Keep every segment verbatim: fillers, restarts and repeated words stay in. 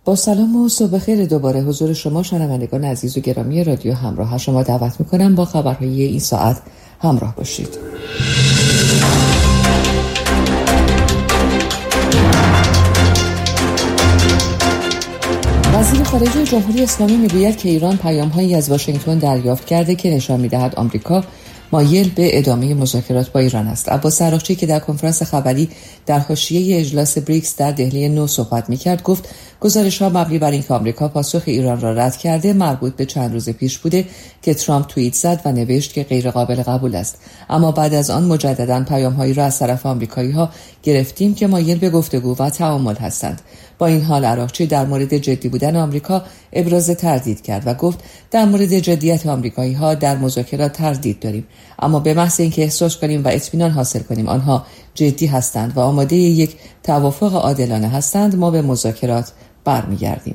با سلام و صبح خیر دوباره حضور شما شنوندگان عزیز و گرامی رادیو همراه شما دعوت میکنم با خبرهای این ساعت همراه باشید. وزیر خارجه جمهوری اسلامی میگوید که ایران پیام‌هایی از واشنگتن دریافت کرده که نشان می‌دهد آمریکا مایل به ادامه مذاکرات با ایران است. عباس عراقچی که در کنفرانس خبری در حاشیه اجلاس بریکس در دهلی نو صحبت می‌کرد گفت گزارش‌ها مبنی بر اینکه آمریکا پاسخ ایران را رد کرده مربوط به چند روز پیش بوده که ترامپ توییت زد و نوشت که غیر قابل قبول است. اما بعد از آن مجدداً پیام‌هایی را از طرف آمریکایی‌ها گرفتیم که مایل به گفتگو و تعامل هستند. با این حال عراقچی در مورد جدی بودن آمریکا ابراز تردید کرد و گفت در مورد جدیت آمریکایی‌ها در مذاکرات تردید داریم، اما به محض اینکه احساس کنیم و اطمینان حاصل کنیم آنها جدی هستند و آماده یک توافق عادلانه هستند ما به مذاکرات برمیگردیم.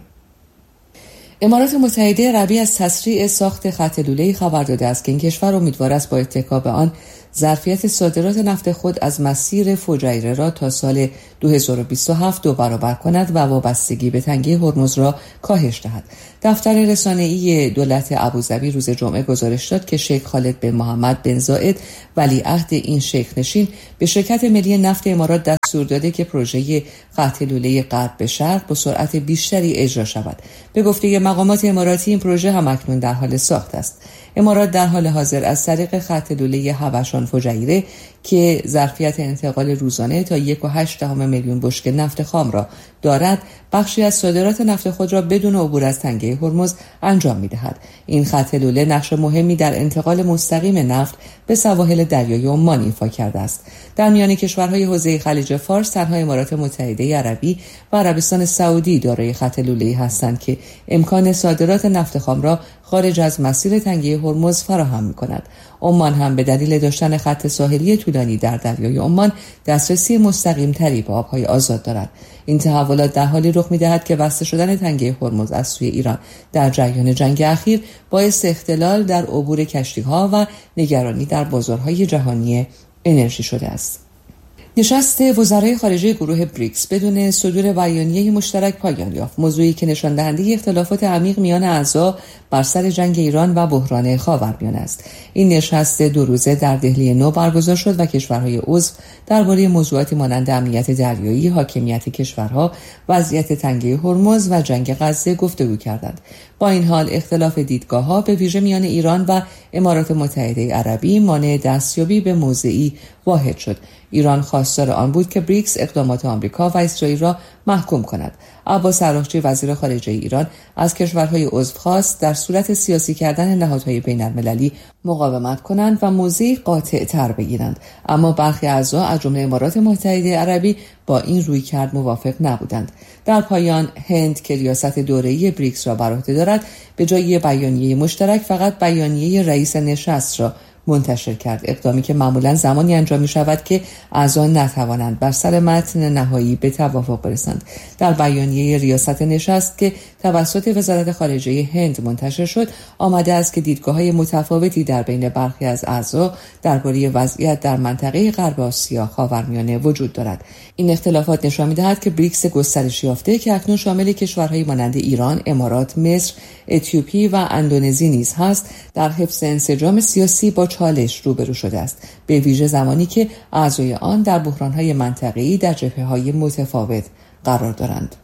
امارات متحده عربی از تسریع ساخت خط لوله‌ای خبر داده است که این کشور امیدوار است با اتکا به آن ظرفیت صادرات نفت خود از مسیر فجیره را تا سال دو هزار و بیست و هفت دو برابر کند و وابستگی به تنگه هرمز را کاهش دهد. دفتر رسانه‌ای دولت ابوظبی روز جمعه گزارش داد که شیخ خالد بن محمد بن زاید ولیعهد این شیخ نشین به شرکت ملی نفت امارات دستور داده که پروژه خط لوله غرب به شرق با سرعت بیشتری اجرا شود. به گفته مقامات اماراتی این پروژه همکنون در حال ساخت است. امارات در حال حاضر از طریق خط لوله هوشان فجیره که ظرفیت انتقال روزانه تا یک و هشت دهم میلیون بشکه نفت خام را دارد بخشی از صادرات نفت خود را بدون عبور از تنگه هرمز انجام می‌دهد. این خط لوله نقش مهمی در انتقال مستقیم نفت به سواحل دریای عمان ایفا کرده است. در میان کشورهای حوزه خلیج فارس تنها امارات متحده عربی و عربستان سعودی دارای خط لوله‌ای هستند که امکان صادرات نفت خام را خارج از مسیر تنگه هرمز فراهم می‌کند. عمان هم به دلیل داشتن خط ساحلی طولانی در دریای عمان دسترسی مستقیم تری به آب‌های آزاد دارد. این تحولات در حالی رخ می‌دهد که بسته شدن تنگه هرمز از سوی ایران در جریان جنگ اخیر باعث اختلال در عبور کشتی‌ها و نگرانی در بازارهای جهانی انرژی شده است. نشست وزرای خارجه گروه بریکس بدون صدور بیانیه مشترک پایان یافت، موضوعی که نشان دهنده اختلافات عمیق میان اعضا بر سر جنگ ایران و بحران خاورمیانه است. این نشست دو روزه در دهلی نو برگزار شد و کشورهای عضو درباره موضوعاتی مانند امنیت دریایی، حاکمیت کشورها، وضعیت تنگه هرمز و جنگ غزه گفتگو کردند. با این حال اختلاف دیدگاه‌ها به ویژه میان ایران و امارات متحده عربی مانع دستیابی به موضعی واحد شد. ایران خواستار آن بود که بریکس اقدامات آمریکا و اسرائیل را محکوم کند. عباس عراقچی وزیر خارجه ایران از کشورهای عضو خواست در صورت سیاسی کردن نهادهای بین‌المللی مقاومت کنند و موضعی قاطع‌تر بگیرند، اما برخی اعضا از جمله امارات متحده عربی با این رویکرد موافق نبودند. در پایان هند که ریاست دوره‌ای بریکس را بر عهده دارد به جای بیانیه مشترک فقط بیانیه رئیس نشست را منتشر کرد، اقدامی که معمولاً زمانی انجام می شود که اعضا نتوانند بر سر متن نهایی به توافق برسند. در بیانیه ریاست نشست که توسط وزارت خارجه هند منتشر شد آمده است که دیدگاه‌های متفاوتی در بین برخی از اعضا درباره وضعیت در منطقه غرب آسیا خاورمیانه وجود دارد. این اختلافات نشان می‌دهد که بریکس گسترش یافته که اکنون شامل کشورهای مانند ایران، امارات، مصر، اتیوپی و اندونزی نیز هست، در حفظ انسجام سیاسی با چالش روبرو شده است، به ویژه زمانی که اعضای آن در بحران‌های منطقه‌ای در جبهه‌های متفاوت قرار دارند.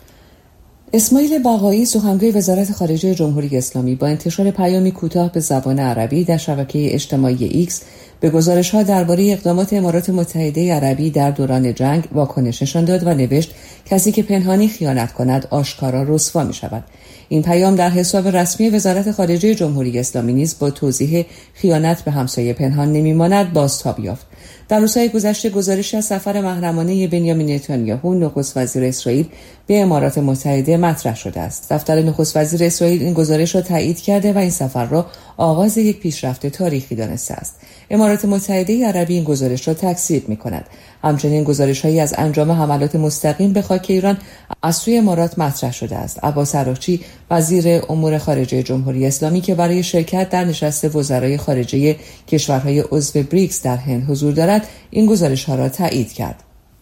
اسماعیل بقایی سخنگوی وزارت خارجه جمهوری اسلامی با انتشار پیامی کوتاه به زبان عربی در شبکه اجتماعی ایکس به گزارش‌ها درباره اقدامات امارات متحده عربی در دوران جنگ واکنش نشان داد و نوشت کسی که پنهانی خیانت کند آشکارا رسوا می‌شود. این پیام در حساب رسمی وزارت خارجه جمهوری اسلامی نیز با توضیح خیانت به همسایه پنهان نمی‌ماند بازتاب یافت. در روزهای گذشته گزارشی از سفر محرمانه بنیامین نتانیاهو نخست وزیر اسرائیل به امارات متحده مطرح شده است. دفتر نخست وزیر اسرائیل این گزارش را تایید کرده و این سفر را آغاز یک پیشرفت تاریخی دانسته است. امارات متحده عربی این گزارش را تکذیب می‌کند. همچنین گزارش‌هایی از انجام حملات مستقیم به خاک ایران از سوی امارات مطرح شده است. عباس عراقچی وزیر امور خارجه جمهوری اسلامی که برای شرکت در نشست وزرای خارجه کشورهای عضو بریکس در هند حضور دارد این گزارش‌ها را تایید کرد.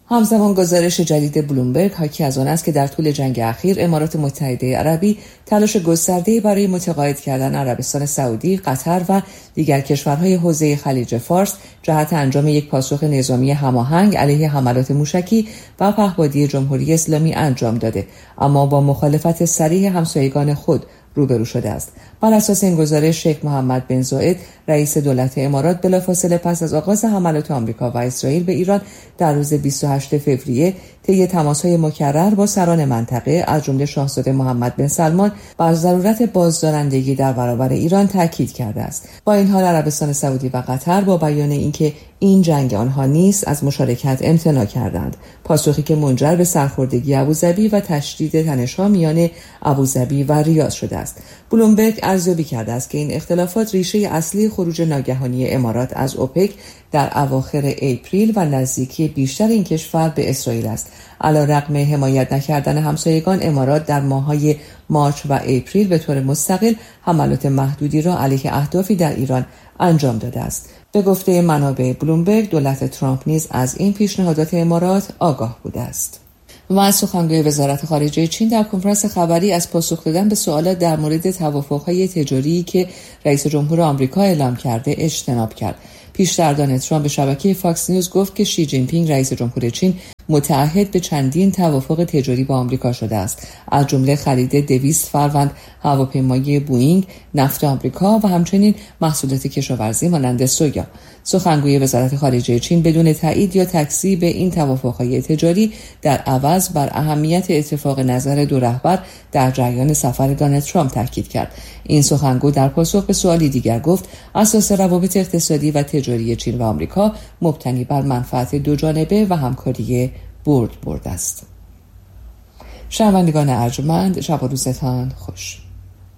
همزمان گزارش جدید بلومبرگ حاکی از آن است که در طول جنگ اخیر امارات متحده عربی تلاش گسترده‌ای برای متقاعد کردن عربستان سعودی، قطر و دیگر کشورهای حوزه خلیج فارس جهت انجام یک پاسخ نظامی هماهنگ علیه حملات موشکی و پهپادی جمهوری اسلامی انجام داده، اما با مخالفت صریح همسایگان خود روبرو شده است. بر اساس این گزارش، شیخ محمد بن زاید رئیس دولت امارات بلافاصله پس از آغاز حملات آمریکا و اسرائیل به ایران در روز بیست و هشتم فوریه طی تماس‌های مکرر با سران منطقه از جمله شاهزاده محمد بن سلمان بر ضرورت بازدارندگی در برابر ایران تاکید کرده است. با این حال عربستان سعودی و قطر با بیان اینکه این جنگ آنها نیست از مشارکت امتناع کردند، پاسخی که منجر به سرخوردگی ابوظبی و تشدید تنش‌ها میان ابوظبی و ریاض شده است. بلومبرگ ارزیابی کرده است که این اختلافات ریشه اصلی خروج ناگهانی امارات از اوپک در اواخر اپریل و نزدیکی بیشتر این کشور به اسرائیل است. علیرغم حمایت نکردن همسایگان، امارات در ماه‌های مارچ و اپریل به طور مستقل حملات محدودی را علیه اهدافی در ایران انجام داده است. به گفته منابع بلومبرگ، دولت ترامپ نیز از این پیشنهادات امارات آگاه بوده است. و سخنگوی وزارت خارجه چین در کنفرانس خبری از پاسخ دادن به سوالات در مورد توافق‌های تجاری که رئیس جمهور آمریکا اعلام کرده اجتناب کرد. پیشتر دونالد ترامپ به شبکه فاکس نیوز گفت که شی جین پینگ رئیس جمهور چین متعهد به چندین توافق تجاری با آمریکا شده است، از جمله خرید دویست فروند هواپیمای بوئینگ، نفت آمریکا و همچنین محصولات کشاورزی مانند سویا. سخنگوی وزارت خارجه چین بدون تایید یا تکذیب این توافق‌های تجاری در عوض بر اهمیت اتفاق نظر دو رهبر در جریان سفر دونالد ترامپ تاکید کرد. این سخنگو در پاسخ به سوالی دیگر گفت اساس روابط اقتصادی و تجاری چین و آمریکا مبتنی بر منفعت دو جانبه و همکاری برد برد است. شنوندگان ارجمند، شب و روزتان خوش.